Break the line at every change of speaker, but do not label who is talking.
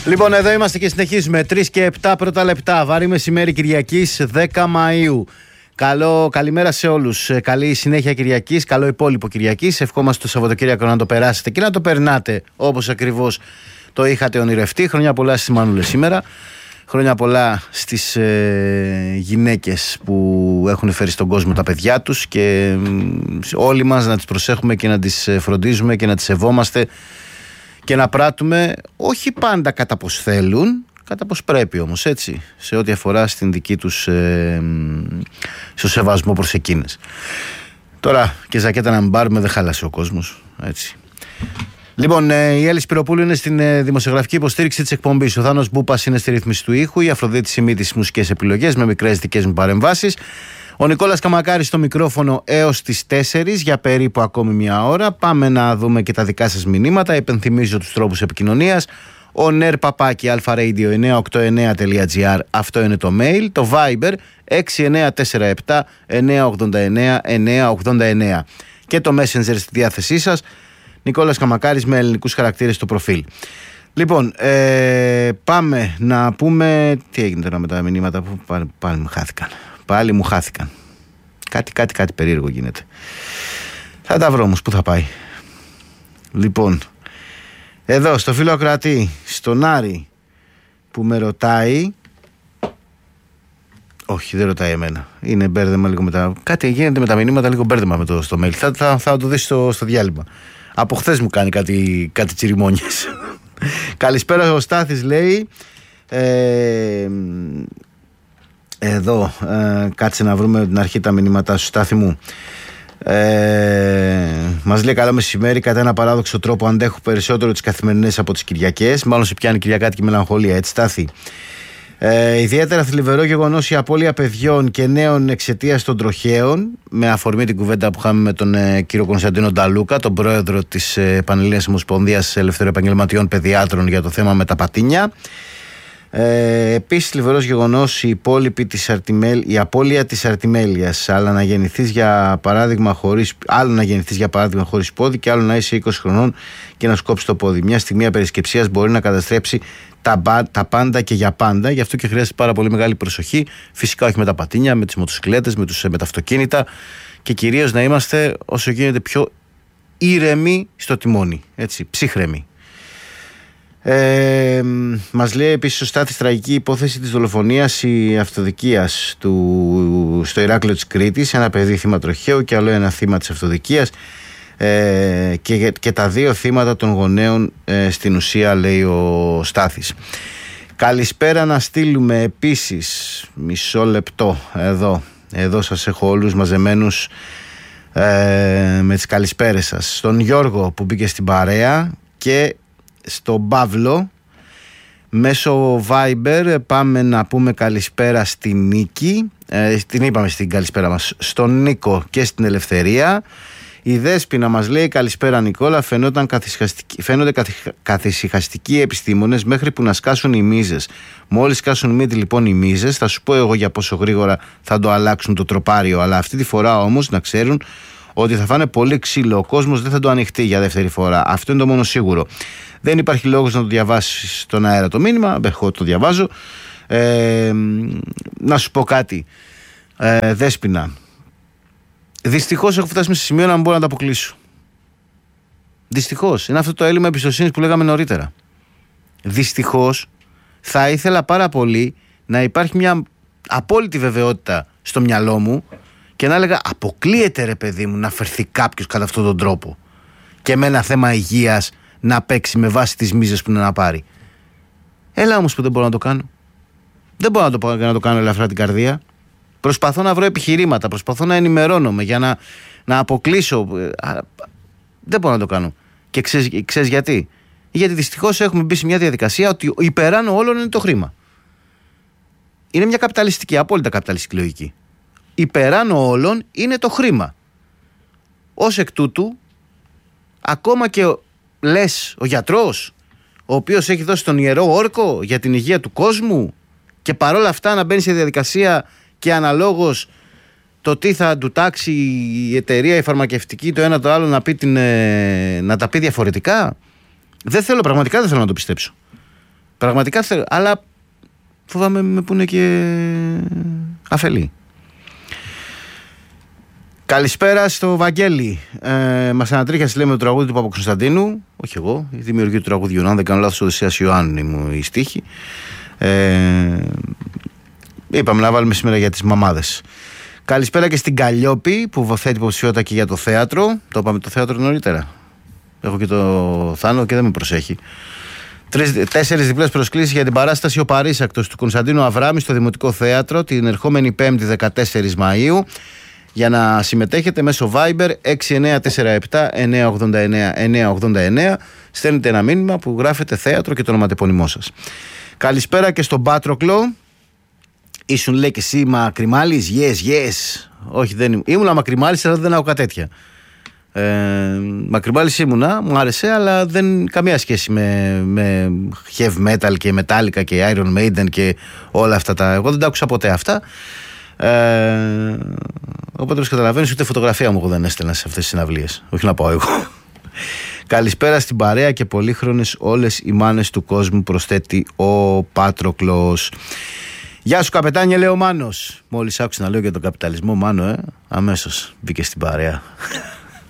Λοιπόν, εδώ είμαστε και συνεχίζουμε. 3 και 7 πρώτα λεπτά. Βαρύ μεσημέρι Κυριακής 10 Μαΐου. Καλημέρα σε όλους. Καλή συνέχεια Κυριακής. Καλό υπόλοιπο Κυριακής. Ευχόμαστε το Σαββατοκύριακο να το περάσετε και να το περνάτε όπως ακριβώς το είχατε ονειρευτεί. Χρόνια πολλά στις μανούλες σήμερα. Χρόνια πολλά στις γυναίκες που έχουν φέρει στον κόσμο τα παιδιά τους και όλοι μας να τις προσέχουμε και να τις φροντίζουμε και να τις σεβόμαστε και να πράττουμε όχι πάντα κατά πως θέλουν, κατά πως πρέπει όμως, έτσι, σε ό,τι αφορά στην δική τους στο σεβασμό προς εκείνες. Τώρα και ζακέτα να μην πάρουμε, δεν χάλασε ο κόσμος, έτσι. Λοιπόν, η Έλλη Σπυροπούλου είναι στην δημοσιογραφική υποστήριξη της εκπομπής. Ο Θάνος Μπούπας είναι στη ρύθμιση του ήχου. Η Αφροδίτη Σιμίτη στις μουσικές επιλογές με μικρές δικές μου παρεμβάσεις. Ο Νικόλας Καμακάρης στο μικρόφωνο έως τις 4 για περίπου ακόμη μια ώρα. Πάμε να δούμε και τα δικά σας μηνύματα. Υπενθυμίζω τους τρόπους επικοινωνίας. Ο ner@alpharadio989.gr, αυτό είναι το mail. Το Viber 6947 989 989. Και το Messenger στη διάθεσή σας. Νικόλας Καμακάρης με ελληνικούς χαρακτήρες στο προφίλ. Λοιπόν, πάμε να πούμε. Τι έγινε τώρα με τα μηνύματα που πάλι μου χάθηκαν. Πάλι μου χάθηκαν. Κάτι περίεργο γίνεται. Θα τα βρω όμως, πού θα πάει. Λοιπόν, εδώ στο φίλο ακροατή, στον Άρη, που με ρωτάει. Όχι, δεν ρωτάει εμένα. Είναι μπέρδεμα λίγο μετά. Κάτι γίνεται με τα μηνύματα, λίγο μπέρδεμα στο mail. Θα το δεις στο διάλειμμα. Από χθες μου κάνει κάτι τσιριμόνιες. Καλησπέρα, ο Στάθης λέει. Εδώ, κάτσε να βρούμε την αρχή τα μηνύματά σου, Στάθη μου. Μας λέει καλό μεσημέρι. Κατά ένα παράδοξο τρόπο αντέχω περισσότερο τις καθημερινές από τις Κυριακές. Μάλλον σε πιάνει κυριακάτικη μελαγχολία, έτσι, Στάθη. Ιδιαίτερα θλιβερό γεγονός η απώλεια παιδιών και νέων εξαιτίας των τροχαίων, με αφορμή την κουβέντα που είχαμε με τον κύριο Κωνσταντίνο Νταλούκα, τον πρόεδρο της Πανελλήνιας Ομοσπονδίας Ελευθεροεπαγγελματιών Παιδιάτρων, για το θέμα με τα πατίνια. Επίσης θλιβερός γεγονός η απώλεια της αρτιμέλειας. Άλλο να γεννηθείς για παράδειγμα χωρίς πόδι και άλλο να είσαι 20 χρονών και να σκόψεις το πόδι. Μια στιγμή απερισκεψίας μπορεί να καταστρέψει τα πάντα και για πάντα. Γι' αυτό και χρειάζεται πάρα πολύ μεγάλη προσοχή. Φυσικά όχι με τα πατίνια, με τις μοτοσυκλέτες, με τα αυτοκίνητα, και κυρίως να είμαστε όσο γίνεται πιο ήρεμοι στο τιμόνι, έτσι, ψύχρεμοι. Μας λέει επίσης ο Στάθης τραγική υπόθεση της δολοφονίας η αυτοδικίας στο Ηράκλειο της Κρήτης. Ένα παιδί θύμα τροχαίου και άλλο ένα θύμα της αυτοδικίας, και τα δύο θύματα των γονέων στην ουσία, λέει ο Στάθης. Καλησπέρα να στείλουμε επίσης, μισό λεπτό, εδώ σας έχω όλους μαζεμένους με τις καλησπέρες σας. Στον Γιώργο που μπήκε στην παρέα και στον Παύλο μέσω Viber. Πάμε να πούμε καλησπέρα στη Νίκη, την είπαμε στην καλησπέρα μας, στον Νίκο και στην Ελευθερία. Η Δέσποινα μας λέει καλησπέρα Νικόλα, φαίνονται καθησυχαστικοί επιστήμονες μέχρι που να σκάσουν οι μίζες. Μόλις σκάσουν μύτη λοιπόν οι μίζες, θα σου πω εγώ για πόσο γρήγορα θα το αλλάξουν το τροπάριο, αλλά αυτή τη φορά όμως να ξέρουν ότι θα φάνε πολύ ξύλο. Ο κόσμος δεν θα το ανοιχτεί για δεύτερη φορά. Αυτό είναι το μόνο σίγουρο. Δεν υπάρχει λόγος να το διαβάσεις στον αέρα το μήνυμα. Εγώ το διαβάζω. Να σου πω κάτι, Δέσποινα. Δυστυχώς έχω φτάσει σε σημείο να μην μπορώ να το αποκλείσω. Δυστυχώς. Είναι αυτό το έλλειμμα εμπιστοσύνης που λέγαμε νωρίτερα. Δυστυχώς θα ήθελα πάρα πολύ να υπάρχει μια απόλυτη βεβαιότητα στο μυαλό μου και να έλεγα αποκλείεται ρε παιδί μου να φερθεί κάποιος κατά αυτόν τον τρόπο και με ένα θέμα υγείας να παίξει με βάση τις μίζες που είναι να πάρει. Έλα όμως που δεν μπορώ να το κάνω. Δεν μπορώ να το κάνω ελαφρά την καρδία. Προσπαθώ να βρω επιχειρήματα, προσπαθώ να ενημερώνομαι για να αποκλείσω. Δεν μπορώ να το κάνω. Και ξέρεις γιατί? Γιατί δυστυχώς έχουμε μπει σε μια διαδικασία ότι υπεράνω όλων είναι το χρήμα. Είναι μια καπιταλιστική, απόλυτα καπιταλιστική λογική. Υπεράνω όλων είναι το χρήμα. Ως εκ τούτου, ακόμα και λες ο γιατρός, ο οποίος έχει δώσει τον ιερό όρκο για την υγεία του κόσμου, και παρόλα αυτά να μπαίνει σε διαδικασία και αναλόγως το τι θα του τάξει η εταιρεία, η φαρμακευτική, το ένα το άλλο να τα πει διαφορετικά. Πραγματικά δεν θέλω να το πιστέψω. Πραγματικά θέλω, αλλά φοβάμαι με πούνε και αφελή. Καλησπέρα στο Βαγγέλη. Μας ανατρίχιασε, λέμε, το τραγούδι του Παπακοσταντίνου. Όχι εγώ, η δημιουργή του τραγουδιού. Αν δεν κάνω λάθος, Οδυσσέας Ιωάννη μου η στίχη. Είπαμε να βάλουμε σήμερα για τις μαμάδες. Καλησπέρα και στην Καλλιόπη που θέτει υποψηφιότητα και για το θέατρο. Το είπαμε το θέατρο νωρίτερα. Έχω και το Θάνο και δεν με προσέχει. 4 διπλές προσκλήσεις για την παράσταση Ο Παρίσακτος του Κωνσταντίνου Αβράμη στο Δημοτικό Θέατρο την ερχόμενη 5η 14 Μαΐου. Για να συμμετέχετε μέσω Viber 6947-989-989. Στέλνετε ένα μήνυμα που γράφετε θέατρο και το ονοματεπώνυμό σας. Καλησπέρα και στον Πάτροκλο. Ήσουν, λέει, και εσύ μακριμάλης? Yes. Όχι, δεν ήμουνα μακριμάλης, αλλά δεν άκουγα τέτοια. Μακριμάλης ήμουνα, μου άρεσε, αλλά δεν καμία σχέση με heavy metal και Metallica και Iron Maiden και όλα αυτά τα. Εγώ δεν τα άκουσα ποτέ αυτά. Οπότε όπως καταλαβαίνεις, ούτε φωτογραφία μου εγώ δεν έστελνα σε αυτές τις συναυλίες. Όχι να πάω εγώ. Καλησπέρα στην παρέα και πολύχρονες όλες οι μάνες του κόσμου, προσθέτει ο Πάτροκλος. Γεια σου καπετάνια, λέει ο Μάνος. Μόλις άκουσα να λέω για τον καπιταλισμό, Μάνο, αμέσως μπήκε στην παρέα.